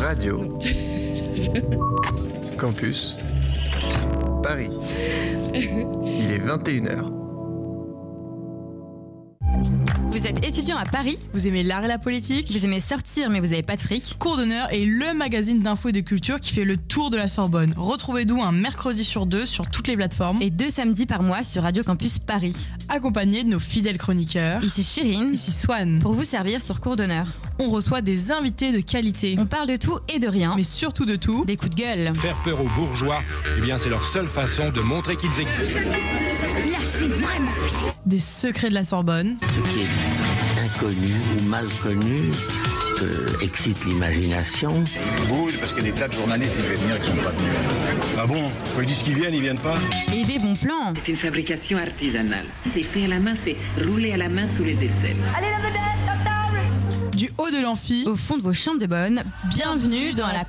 Radio Campus Paris. Il est 21h. Vous êtes étudiant à Paris, vous aimez l'art et la politique, vous aimez sortir mais vous n'avez pas de fric. Cours d'honneur est le magazine d'info et de culture qui fait le tour de la Sorbonne. Retrouvez-nous un mercredi sur 2 sur toutes les plateformes et 2 samedis par mois sur Radio Campus Paris. Accompagnés de nos fidèles chroniqueurs. Ici Chérine, ici Swan. Pour vous servir sur Cours d'honneur. On reçoit des invités de qualité. On parle de tout et de rien. Mais surtout de tout. Des coups de gueule. Faire peur aux bourgeois, eh bien c'est leur seule façon de montrer qu'ils existent. Là, c'est vraiment facile. Des secrets de la Sorbonne. Ce qui est inconnu ou mal connu excite l'imagination. Oui, parce qu'il y a des tas de journalistes qui devaient venir et qui ne sont pas venus. Ah bon? Quand ils disent qu'ils viennent, ils viennent pas? Et des bons plans. C'est une fabrication artisanale. C'est fait à la main, c'est roulé à la main sous les aisselles. Allez, la vedette, à table! Du haut de l'amphi, au fond de vos chambres de bonne, bienvenue dans la